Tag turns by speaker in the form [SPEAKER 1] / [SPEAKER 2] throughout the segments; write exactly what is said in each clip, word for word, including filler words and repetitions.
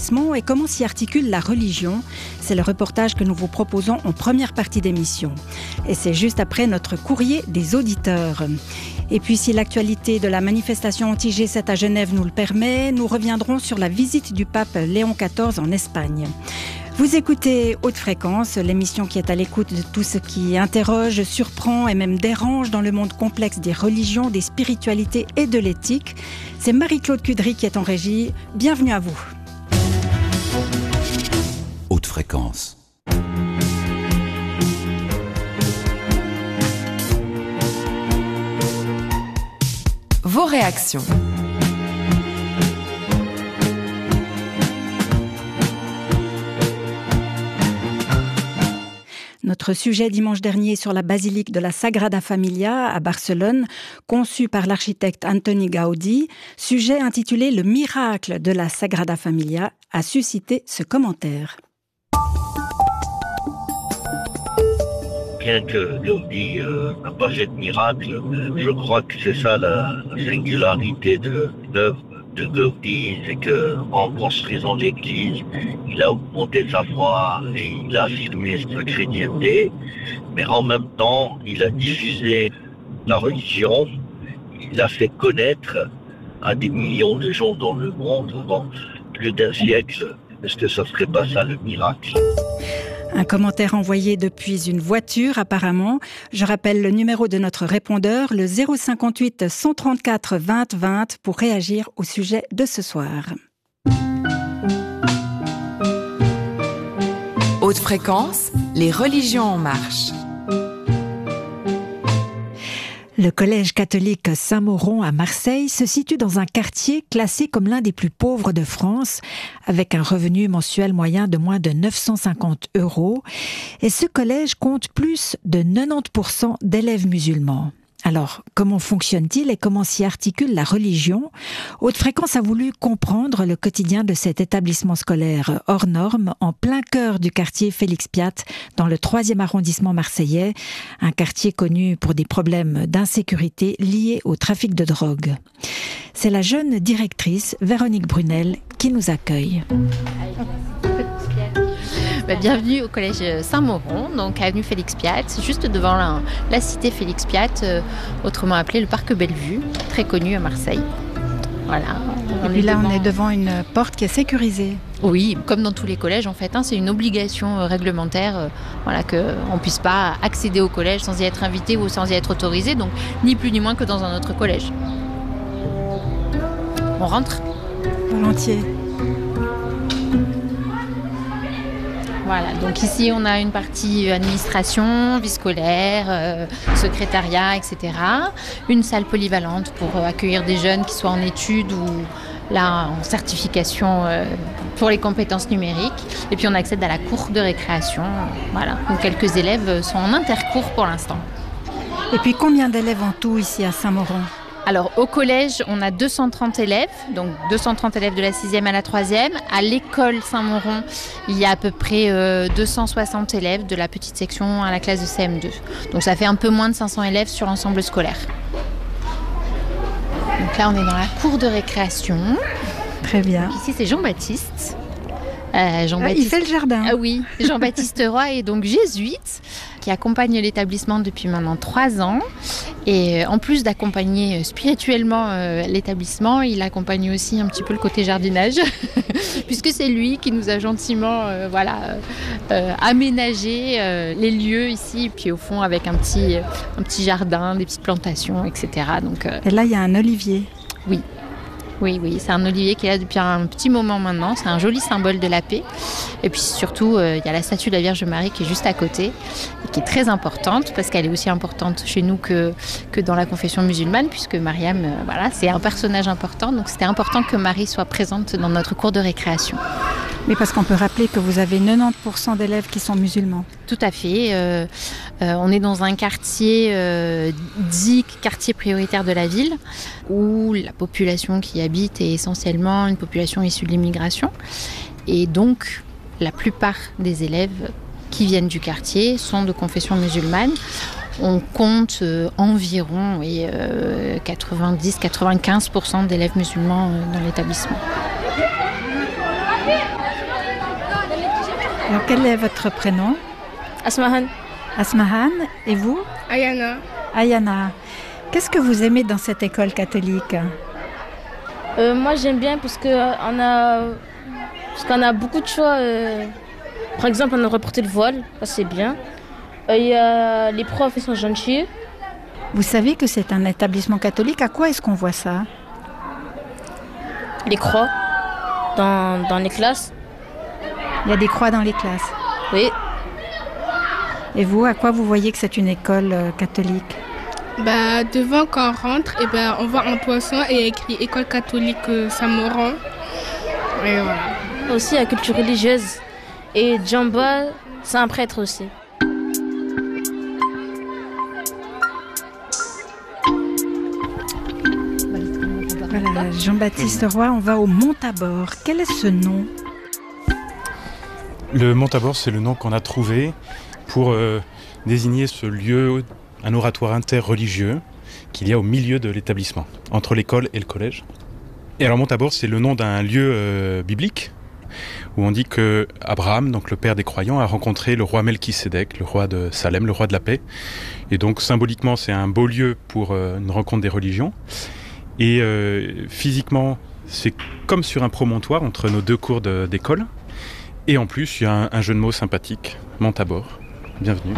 [SPEAKER 1] établissement et comment s'y articule la religion. C'est le reportage que nous vous proposons en première partie d'émission. Et c'est juste après notre courrier des auditeurs. Et puis si l'actualité de la manifestation anti-G sept à Genève nous le permet, nous reviendrons sur la visite du pape Léon quatorze en Espagne. Vous écoutez Haute Fréquence, l'émission qui est à l'écoute de tout ce qui interroge, surprend et même dérange dans le monde complexe des religions, des spiritualités et de l'éthique. C'est Marie-Claude Cudry qui est en régie. Bienvenue à vous.
[SPEAKER 2] Haute Fréquence.
[SPEAKER 3] Vos réactions.
[SPEAKER 1] Notre sujet dimanche dernier sur la basilique de la Sagrada Familia à Barcelone, conçue par l'architecte Antoni Gaudí, sujet intitulé « Le miracle de la Sagrada Familia » a suscité ce commentaire.
[SPEAKER 4] Bien que Gaudí euh, n'a pas fait de miracle, je crois que c'est ça la singularité de l'œuvre de Gaudí, c'est qu'en construisant l'église, il a augmenté sa foi et il a affirmé sa chrétienté, mais en même temps, il a diffusé la religion, il a fait connaître à des millions de gens dans le monde pendant plus d'un siècle. Est-ce que ça ne serait pas ça le miracle ?
[SPEAKER 1] Un commentaire envoyé depuis une voiture apparemment. Je rappelle le numéro de notre répondeur, le zéro cinquante-huit cent trente-quatre vingt vingt pour réagir au sujet de ce soir.
[SPEAKER 3] Haute Fréquence, les religions en marche.
[SPEAKER 5] Le collège catholique Saint-Mauron à Marseille se situe dans un quartier classé comme l'un des plus pauvres de France, avec un revenu mensuel moyen de moins de neuf cent cinquante euros. Et ce collège compte plus de quatre-vingt-dix pour cent d'élèves musulmans. Alors, comment fonctionne-t-il et comment s'y articule la religion ? Haute Fréquence a voulu comprendre le quotidien de cet établissement scolaire hors norme, en plein cœur du quartier Félix Piat, dans le troisième arrondissement marseillais, un quartier connu pour des problèmes d'insécurité liés au trafic de drogue. C'est la jeune directrice, Véronique Brunel, qui nous accueille.
[SPEAKER 6] Bienvenue au collège Saint-Mauron, donc avenue Félix Piat, juste devant la, la cité Félix Piat, euh, autrement appelé le parc Bellevue, très connu à Marseille. Voilà.
[SPEAKER 1] Et puis là, devant... on est devant une porte qui est sécurisée.
[SPEAKER 6] Oui, comme dans tous les collèges en fait, hein, c'est une obligation réglementaire, euh, voilà, qu'on ne puisse pas accéder au collège sans y être invité ou sans y être autorisé, donc ni plus ni moins que dans un autre collège. On rentre ?
[SPEAKER 1] Volontiers.
[SPEAKER 6] Voilà, donc ici on a une partie administration, vie scolaire, euh, secrétariat, et cetera. Une salle polyvalente pour euh, accueillir des jeunes qui soient en études ou là en certification euh, pour les compétences numériques. Et puis on accède à la cour de récréation, voilà, où quelques élèves sont en intercours pour l'instant.
[SPEAKER 1] Et puis combien d'élèves en tout ici à Saint-Mauron ?
[SPEAKER 6] Alors au collège, on a deux cent trente élèves, donc deux cent trente élèves de la sixième à la troisième. À l'école Saint-Mauron, il y a à peu près euh, deux cent soixante élèves de la petite section à la classe de C M deux. Donc ça fait un peu moins de cinq cents élèves sur l'ensemble scolaire. Donc là, on est dans la cour de récréation.
[SPEAKER 1] Très bien.
[SPEAKER 6] Donc ici, c'est Jean-Baptiste. Euh, Jean-Baptiste.
[SPEAKER 1] Ah, il fait le jardin.
[SPEAKER 6] Ah oui, Jean-Baptiste Roy est donc jésuite qui accompagne l'établissement depuis maintenant trois ans. Et en plus d'accompagner spirituellement euh, l'établissement, il accompagne aussi un petit peu le côté jardinage, puisque c'est lui qui nous a gentiment euh, voilà, euh, aménagé euh, les lieux ici, puis au fond avec un petit, un petit jardin, des petites plantations, et cetera. Donc, euh,
[SPEAKER 1] et là, il y a un olivier.
[SPEAKER 6] Oui. Oui, oui, c'est un olivier qui est là depuis un petit moment maintenant. C'est un joli symbole de la paix. Et puis surtout, euh, il y a la statue de la Vierge Marie qui est juste à côté, et qui est très importante parce qu'elle est aussi importante chez nous que, que dans la confession musulmane, puisque Mariam, euh, voilà, c'est un personnage important. Donc c'était important que Marie soit présente dans notre cour de récréation.
[SPEAKER 1] Mais parce qu'on peut rappeler que vous avez quatre-vingt-dix pour cent d'élèves qui sont musulmans.
[SPEAKER 6] Tout à fait. Euh, euh, on est dans un quartier euh, dit quartier prioritaire de la ville, où la population qui habite est essentiellement une population issue de l'immigration. Et donc, la plupart des élèves qui viennent du quartier sont de confession musulmane. On compte euh, environ oui, euh, quatre-vingt-dix à quatre-vingt-quinze pour cent d'élèves musulmans euh, dans l'établissement.
[SPEAKER 1] Alors, quel est votre prénom?
[SPEAKER 7] Asmahan.
[SPEAKER 1] Asmahan. Et vous?
[SPEAKER 8] Ayana.
[SPEAKER 1] Ayana. Qu'est-ce que vous aimez dans cette école catholique?
[SPEAKER 7] Euh, moi, j'aime bien parce qu'on a, parce qu'on a beaucoup de choix. Euh, par exemple, on a reporté le voile, ça c'est bien. Il euh, y a les profs, ils sont gentils.
[SPEAKER 1] Vous savez que c'est un établissement catholique. À quoi est-ce qu'on voit ça?
[SPEAKER 7] Les croix dans, dans les classes.
[SPEAKER 1] Il y a des croix dans les classes.
[SPEAKER 7] Oui.
[SPEAKER 1] Et vous, à quoi vous voyez que c'est une école euh, catholique?
[SPEAKER 8] Bah, devant, quand on rentre, et ben, on voit un poisson et écrit École catholique euh, Saint-Mauron. Et voilà.
[SPEAKER 7] Aussi la culture religieuse. Et Djamba, c'est un prêtre aussi.
[SPEAKER 1] Voilà, Jean-Baptiste Roy, on va au Mont Tabor. Quel est ce nom?
[SPEAKER 9] Le Mont Tabor, c'est le nom qu'on a trouvé pour euh, désigner ce lieu, un oratoire interreligieux qu'il y a au milieu de l'établissement, entre l'école et le collège. Et alors Mont Tabor, c'est le nom d'un lieu euh, biblique où on dit que Abraham, donc le père des croyants, a rencontré le roi Melchisédek, le roi de Salem, le roi de la paix. Et donc symboliquement, c'est un beau lieu pour euh, une rencontre des religions. Et euh, physiquement, c'est comme sur un promontoire entre nos deux cours de, d'école. Et en plus, il y a un, un jeu de mots sympathique, Mont Tabor. Bienvenue.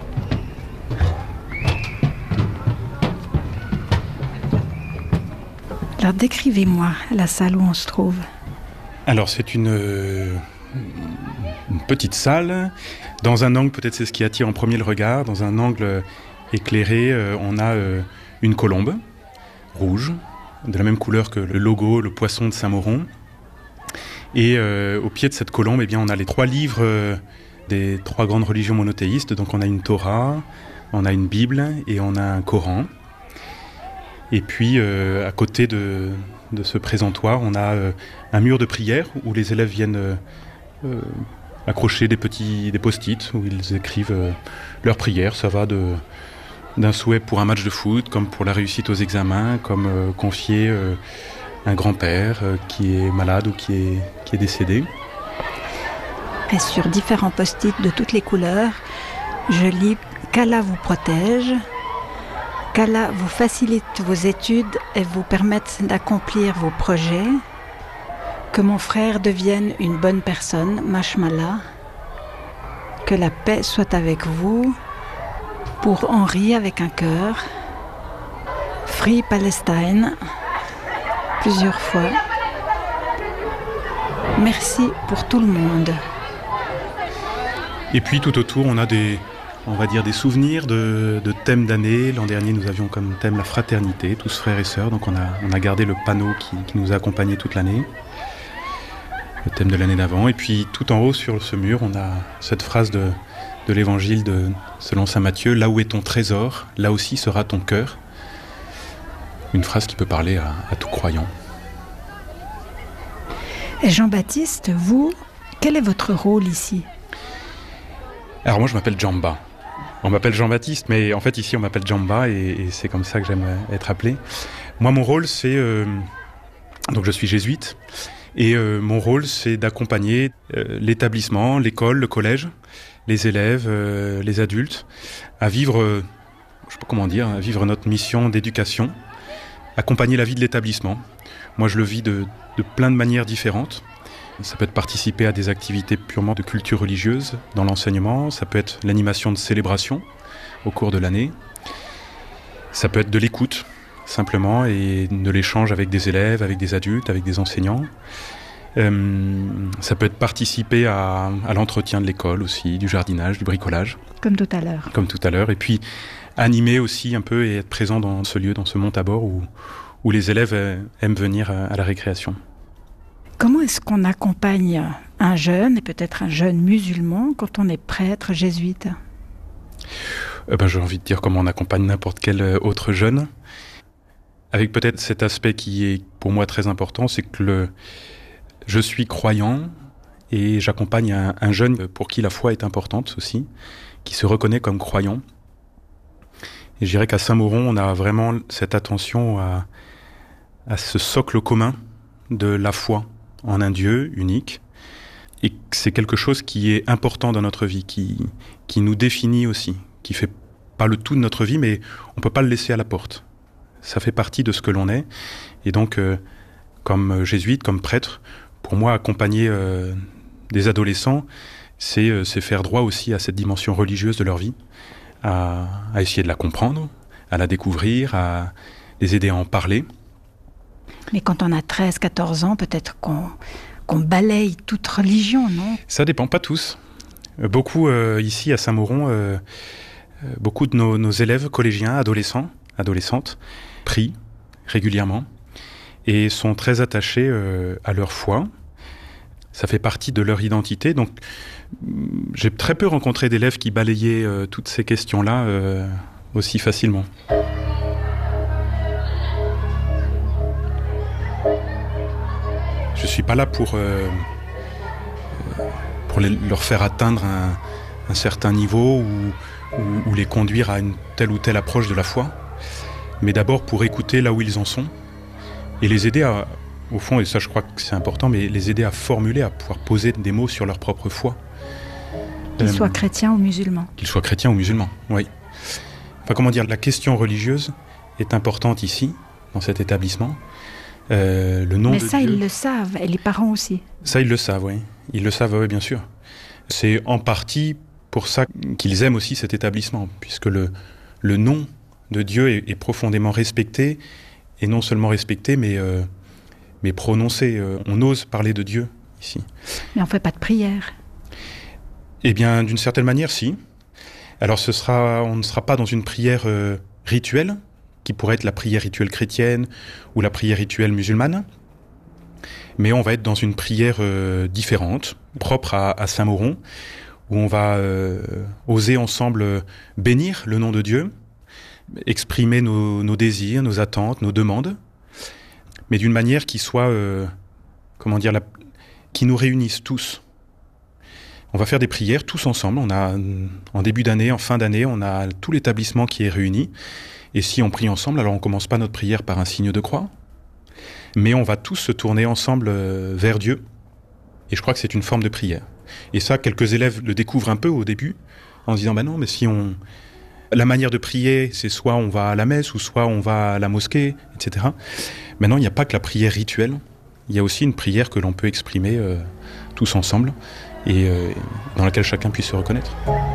[SPEAKER 1] Alors décrivez-moi la salle où on se trouve.
[SPEAKER 9] Alors c'est une, euh, une petite salle. Dans un angle, peut-être c'est ce qui attire en premier le regard, dans un angle éclairé, euh, on a euh, une colombe rouge, de la même couleur que le logo, le poisson de Saint-Mauron. Et euh, au pied de cette colombe, eh bien, on a les trois livres euh, des trois grandes religions monothéistes. Donc on a une Torah, on a une Bible et on a un Coran. Et puis euh, à côté de, de ce présentoir, on a euh, un mur de prière où les élèves viennent euh, euh, accrocher des petits des post-it où ils écrivent euh, leurs prières. Ça va de, d'un souhait pour un match de foot, comme pour la réussite aux examens, comme euh, confier euh, un grand-père euh, qui est malade ou qui est, qui est décédé.
[SPEAKER 1] Et sur différents post-it de toutes les couleurs, je lis « Qu'Allah vous protège », qu'Allah vous facilite vos études et vous permette d'accomplir vos projets, que mon frère devienne une bonne personne, Mashmallah, que la paix soit avec vous, pour Henri avec un cœur, Free Palestine, plusieurs fois. Merci pour tout le monde.
[SPEAKER 9] Et puis tout autour, on a des, on va dire des souvenirs de, de thèmes d'année. L'an dernier, nous avions comme thème la fraternité, tous frères et sœurs. Donc on a, on a gardé le panneau qui, qui nous a accompagnés toute l'année, le thème de l'année d'avant. Et puis tout en haut sur ce mur, on a cette phrase de, de l'évangile de, selon saint Matthieu, « Là où est ton trésor, là aussi sera ton cœur ». Une phrase qui peut parler à, à tout croyant.
[SPEAKER 1] Et Jean-Baptiste, vous, quel est votre rôle ici?
[SPEAKER 9] Alors moi je m'appelle Djamba. On m'appelle Jean-Baptiste, mais en fait ici on m'appelle Djamba et, et c'est comme ça que j'aime être appelé. Moi mon rôle c'est... Euh, donc je suis jésuite et euh, mon rôle c'est d'accompagner euh, l'établissement, l'école, le collège, les élèves, euh, les adultes à vivre, euh, je sais pas comment dire, à vivre notre mission d'éducation, accompagner la vie de l'établissement. Moi je le vis de, de plein de manières différentes. Ça peut être participer à des activités purement de culture religieuse dans l'enseignement, ça peut être l'animation de célébrations au cours de l'année, ça peut être de l'écoute simplement et de l'échange avec des élèves, avec des adultes, avec des enseignants. Euh, ça peut être participer à, à l'entretien de l'école aussi, du jardinage, du bricolage.
[SPEAKER 1] Comme tout à l'heure.
[SPEAKER 9] Comme tout à l'heure. Et puis animer aussi un peu et être présent dans ce lieu, dans ce Mont Tabor où, où les élèves aiment venir à, à la récréation.
[SPEAKER 1] Comment est-ce qu'on accompagne un jeune, et peut-être un jeune musulman, quand on est prêtre jésuite?
[SPEAKER 9] euh ben, J'ai envie de dire comment on accompagne n'importe quel autre jeune. Avec peut-être cet aspect qui est pour moi très important, c'est que le, je suis croyant et j'accompagne un, un jeune pour qui la foi est importante aussi, qui se reconnaît comme croyant. Et je dirais qu'à Saint-Mauron, on a vraiment cette attention à, à ce socle commun de la foi en un Dieu unique, et c'est quelque chose qui est important dans notre vie, qui, qui nous définit aussi, qui fait pas le tout de notre vie, mais on peut pas le laisser à la porte. Ça fait partie de ce que l'on est. Et donc, euh, comme jésuite, comme prêtre, pour moi, accompagner euh, des adolescents, c'est, euh, c'est faire droit aussi à cette dimension religieuse de leur vie, à, à essayer de la comprendre, à la découvrir, à les aider à en parler.
[SPEAKER 1] Mais quand on a treize, quatorze ans, peut-être qu'on, qu'on balaye toute religion, non ?
[SPEAKER 9] Ça dépend, pas tous. Euh, beaucoup, euh, ici à Saint-Mauron, euh, euh, beaucoup de nos, nos élèves collégiens, adolescents, adolescentes, prient régulièrement et sont très attachés euh, à leur foi. Ça fait partie de leur identité. Donc, j'ai très peu rencontré d'élèves qui balayaient euh, toutes ces questions-là euh, aussi facilement. Je ne suis pas là pour, euh, pour les, leur faire atteindre un, un certain niveau ou, ou, ou les conduire à une telle ou telle approche de la foi, mais d'abord pour écouter là où ils en sont et les aider à, au fond, et ça je crois que c'est important, mais les aider à formuler, à pouvoir poser des mots sur leur propre foi.
[SPEAKER 1] Qu'ils
[SPEAKER 9] euh,
[SPEAKER 1] soient chrétiens ou musulmans.
[SPEAKER 9] Qu'ils soient chrétiens ou musulmans, oui. Enfin, comment dire, la question religieuse est importante ici, dans cet établissement. Euh, le nom
[SPEAKER 1] mais
[SPEAKER 9] de
[SPEAKER 1] ça,
[SPEAKER 9] Dieu,
[SPEAKER 1] ils le savent, et les parents aussi.
[SPEAKER 9] Ça, ils le savent, oui. Ils le savent, oui, bien sûr. C'est en partie pour ça qu'ils aiment aussi cet établissement, puisque le, le nom de Dieu est, est profondément respecté, et non seulement respecté, mais, euh, mais prononcé. Euh, on ose parler de Dieu ici.
[SPEAKER 1] Mais on ne fait pas de prière.
[SPEAKER 9] Eh bien, d'une certaine manière, si. Alors, ce sera, on ne sera pas dans une prière euh, rituelle, qui pourrait être la prière rituelle chrétienne ou la prière rituelle musulmane, mais on va être dans une prière euh, différente, propre à, à Saint-Mauron, où on va euh, oser ensemble euh, bénir le nom de Dieu, exprimer nos, nos désirs, nos attentes, nos demandes, mais d'une manière qui soit, euh, comment dire, la, qui nous réunisse tous. On va faire des prières tous ensemble. On a, en début d'année, en fin d'année, on a tout l'établissement qui est réuni. Et si on prie ensemble, alors on ne commence pas notre prière par un signe de croix, mais on va tous se tourner ensemble vers Dieu. Et je crois que c'est une forme de prière. Et ça, quelques élèves le découvrent un peu au début, en se disant, ben non, mais si on... La manière de prier, c'est soit on va à la messe, ou soit on va à la mosquée, et cetera. Maintenant, il n'y a pas que la prière rituelle. Il y a aussi une prière que l'on peut exprimer euh, tous ensemble, et euh, dans laquelle chacun puisse se reconnaître.